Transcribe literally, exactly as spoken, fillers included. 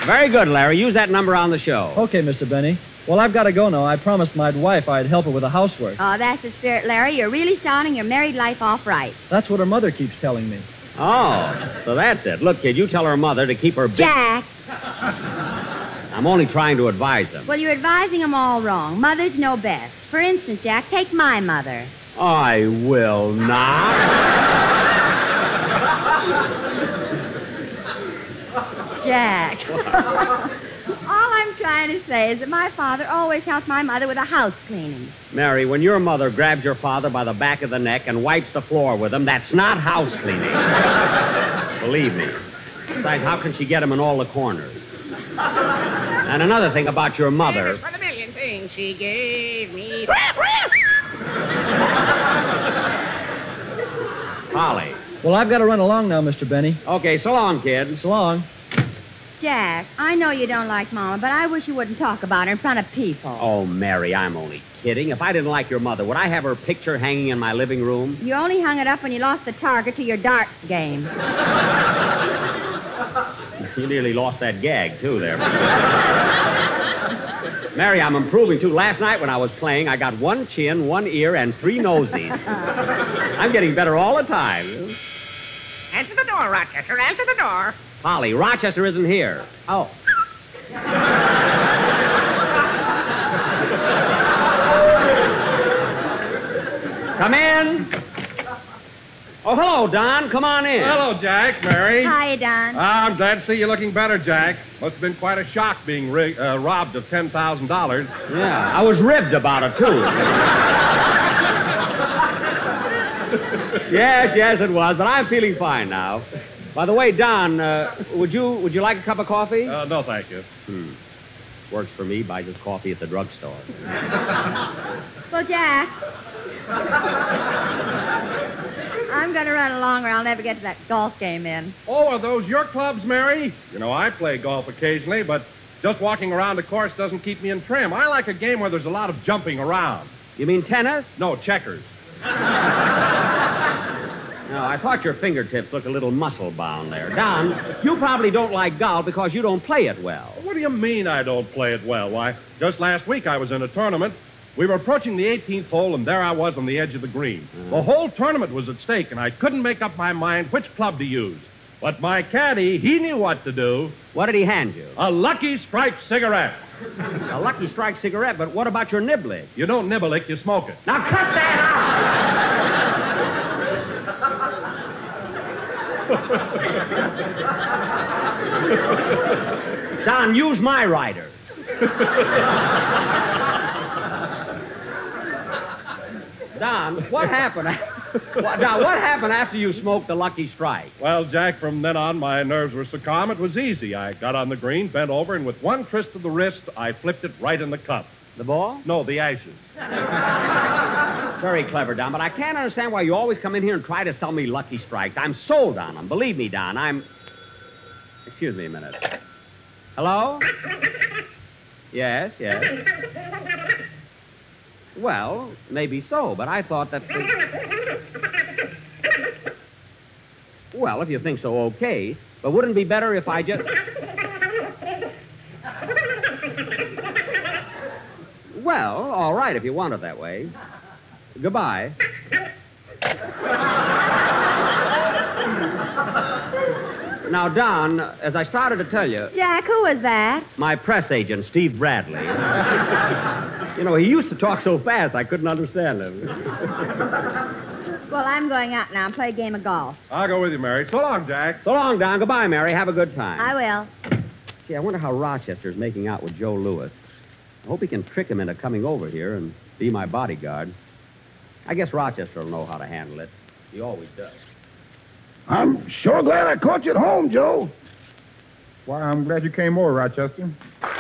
Very good, Larry. Use that number on the show. Okay, Mister Benny. Well, I've got to go now. I promised my wife I'd help her with the housework. Oh, that's the spirit, Larry. You're really starting your married life off right. That's what her mother keeps telling me. Oh, so that's it. Look, kid, you tell her mother to keep her... Big... Jack. I'm only trying to advise them. Well, you're advising them all wrong. Mothers know best. For instance, Jack, take my mother. I will not. Jack. All I'm trying to say is that my father always helped my mother with the house cleaning. Mary, when your mother grabs your father by the back of the neck and wipes the floor with him, that's not house cleaning. Believe me. Besides, how can she get him in all the corners? And another thing about your mother... For the million things she gave me. Polly. Well, I've got to run along now, Mister Benny. Okay, so long, kid. So long. Jack, I know you don't like Mama, but I wish you wouldn't talk about her in front of people. Oh, Mary, I'm only kidding. If I didn't like your mother, would I have her picture hanging in my living room? You only hung it up when you lost the target to your darts game. You nearly lost that gag, too, there. Mary, I'm improving, too. Last night when I was playing, I got one chin, one ear, and three nosies. I'm getting better all the time. Answer the door, Rochester. Answer the door. Polly, Rochester isn't here. Oh. Come in. Oh, hello, Don. Come on in. Hello, Jack, Mary. Hi, Don. Ah, I'm glad to see you looking better, Jack. Must have been quite a shock being ri- uh, robbed of ten thousand dollars. Yeah, I was ribbed about it, too. Yes, yes, it was, but I'm feeling fine now. By the way, Don, uh, would you would you like a cup of coffee? Uh, no, thank you. Hmm. Works for me. Buys his coffee at the drugstore. Well, Jack, I'm going to run along or I'll never get to that golf game in. Oh, are those your clubs, Mary? You know, I play golf occasionally, but just walking around the course doesn't keep me in trim. I like a game where there's a lot of jumping around. You mean tennis? No, checkers. No, I thought your fingertips looked a little muscle-bound there. Don, you probably don't like golf because you don't play it well. What do you mean I don't play it well? Why, just last week I was in a tournament. We were approaching the eighteenth hole, and there I was on the edge of the green. Uh-huh. The whole tournament was at stake, and I couldn't make up my mind which club to use. But my caddy, he knew what to do. What did he hand you? A Lucky Strike cigarette. A Lucky Strike cigarette, but what about your niblick? You don't nibble it, you smoke it. Now cut that out! Don, use my rider. Don, what happened? What, Don, what happened after you smoked the Lucky Strike? Well, Jack, from then on, my nerves were so calm, it was easy. I got on the green, bent over, and with one twist of the wrist, I flipped it right in the cup. The ball? No, the ashes. Very clever, Don, but I can't understand why you always come in here and try to sell me Lucky Strikes. I'm sold on them. Believe me, Don, I'm... Excuse me a minute. Hello? Yes, yes. Well, maybe so, but I thought that... The... Well, if you think so, okay. But wouldn't it be better if I just... Well, all right, if you want it that way. Goodbye. Now, Don, as I started to tell you... Jack, who was that? My press agent, Steve Bradley. You know, he used to talk so fast I couldn't understand him. Well, I'm going out now and play a game of golf. I'll go with you, Mary. So long, Jack. So long, Don. Goodbye, Mary. Have a good time. I will. Gee, I wonder how Rochester's making out with Joe Lewis. I hope he can trick him into coming over here and be my bodyguard. I guess Rochester will know how to handle it. He always does. I'm sure glad I caught you at home, Joe. Why, I'm glad you came over, Rochester.